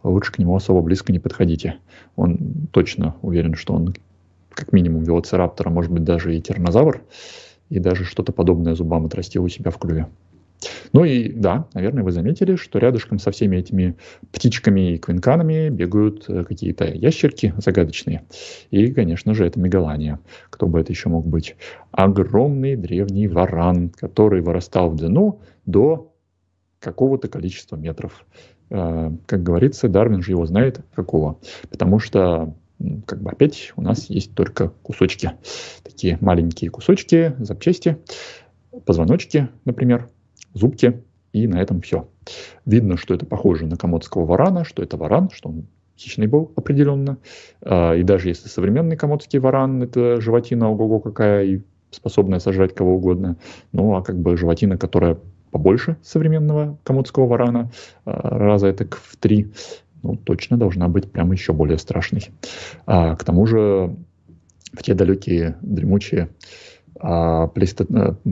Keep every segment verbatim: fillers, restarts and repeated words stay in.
лучше к нему особо близко не подходите. Он точно уверен, что он как минимум велоцираптор, а может быть даже и тираннозавр, и даже что-то подобное зубам отрастил у себя в клюве. Ну и да, наверное, вы заметили, что рядышком со всеми этими птичками и квинканами бегают какие-то ящерки загадочные. И, конечно же, это мегалания. Кто бы это еще мог быть? Огромный древний варан, который вырастал в длину до какого-то количества метров. Как говорится, Дарвин же его знает какого. Потому что, как бы опять у нас есть только кусочки. Такие маленькие кусочки, запчасти, позвоночки, например, зубки, и на этом все. Видно, что это похоже на комодского варана, что это варан, что он хищный был определенно. И даже если современный комодский варан, это животина ого-го какая, и способная сожрать кого угодно, ну а как бы животина, которая побольше современного комодского варана, раза это в три, ну точно должна быть прям еще более страшной. А к тому же в те далекие дремучие а, плейсто...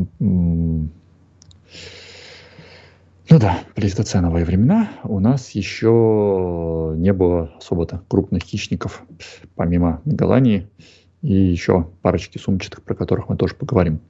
Ну да, плейстоценовые времена у нас еще не было особо-то крупных хищников, помимо мегалании и еще парочки сумчатых, про которых мы тоже поговорим.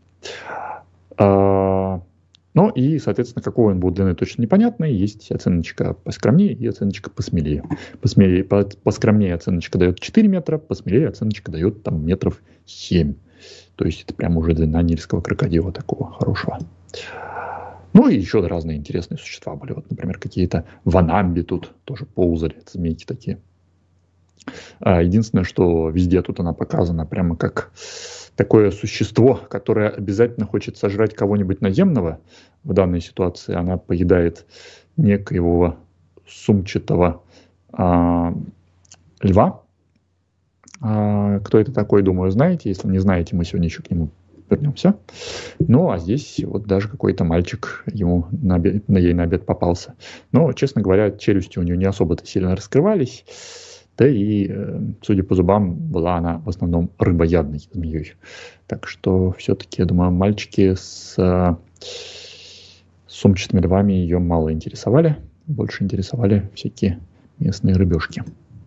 А, ну и, соответственно, какой он будет длины, точно непонятно. Есть оценочка поскромнее и оценочка посмелее. Посмелее, по, поскромнее оценочка дает четыре метра, посмелее оценочка дает там метров семь. То есть это прям уже длина нильского крокодила такого хорошего. Ну и еще разные интересные существа были. Вот, например, какие-то ванамби тут тоже ползали, это змейки такие. А единственное, что везде тут она показана прямо как такое существо, которое обязательно хочет сожрать кого-нибудь наземного. В данной ситуации она поедает некоего сумчатого а, льва. А, кто это такой, думаю, знаете. Если не знаете, мы сегодня еще к нему вернемся. Ну, а здесь вот даже какой-то мальчик ему на, обед, на ей на обед попался. Но, честно говоря, челюсти у нее не особо-то сильно раскрывались. Да и, судя по зубам, была она в основном рыбоядной змеей. Так что все-таки, я думаю, мальчики с, с сумчатыми львами ее мало интересовали. Больше интересовали всякие местные рыбешки.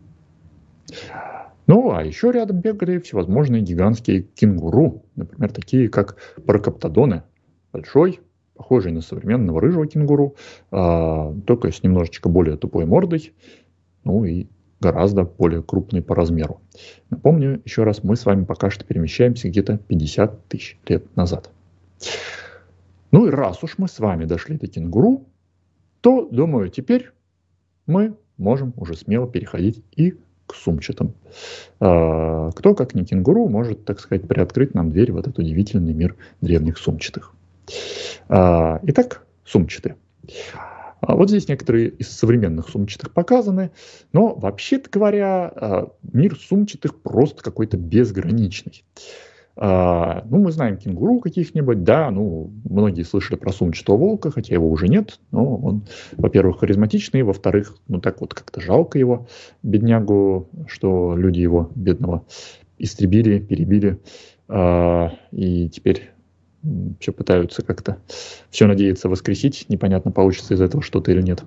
Ну, а еще рядом бегали всевозможные гигантские кенгуру. Например, такие как паракоптодоны. Большой, похожий на современного рыжего кенгуру, а, только с немножечко более тупой мордой. Ну и гораздо более крупный по размеру. Напомню еще раз, мы с вами пока что перемещаемся где-то пятьдесят тысяч лет назад. Ну и раз уж мы с вами дошли до кенгуру, то, думаю, теперь мы можем уже смело переходить и к сумчатым. А, кто, как не кенгуру, может, так сказать, приоткрыть нам дверь в этот удивительный мир древних сумчатых. А, итак, сумчатые. А вот здесь некоторые из современных сумчатых показаны, но, вообще-то говоря, мир сумчатых просто какой-то безграничный. А, ну, мы знаем кенгуру каких-нибудь, да, ну, многие слышали про сумчатого волка, хотя его уже нет, но он, во-первых, харизматичный, во-вторых, ну, так вот как-то жалко его, беднягу, что люди его, бедного, истребили, перебили, а, и теперь все пытаются как-то, все надеются воскресить, непонятно, получится из этого что-то или нет.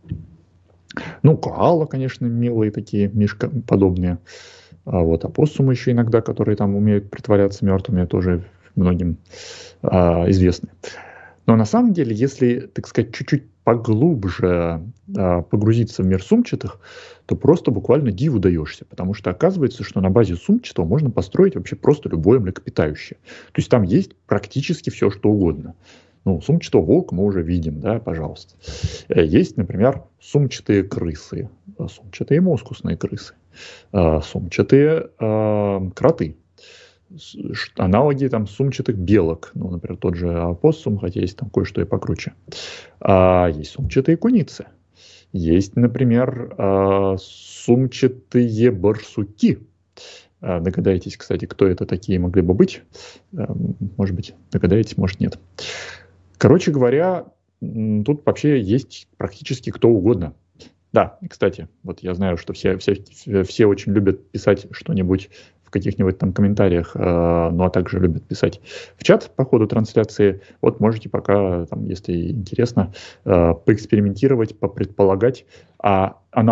Ну, коала, конечно, милые такие, мишкоподобные. А вот опоссумы еще иногда, которые там умеют притворяться мертвыми, тоже многим а, известны. Но на самом деле, если, так сказать, чуть-чуть поглубже а, погрузиться в мир сумчатых, то просто буквально диву даешься, потому что оказывается, что на базе сумчатого можно построить вообще просто любое млекопитающее. То есть там есть практически все, что угодно. Ну, сумчатого волка мы уже видим, да, пожалуйста. Есть, например, сумчатые крысы, сумчатые мускусные крысы, сумчатые э, кроты, аналоги там сумчатых белок, ну, например, тот же опоссум, хотя есть там кое-что и покруче. А есть сумчатые куницы, есть, например, э, сумчатые барсуки. Догадаетесь, кстати, кто это такие могли бы быть? Может быть, догадаетесь, может, нет. Короче говоря, тут вообще есть практически кто угодно. Да, и, кстати, вот я знаю, что все, все, все очень любят писать что-нибудь в каких-нибудь там комментариях, э, ну а также любят писать в чат по ходу трансляции. Вот можете пока, там, если интересно, э, поэкспериментировать, попредполагать, а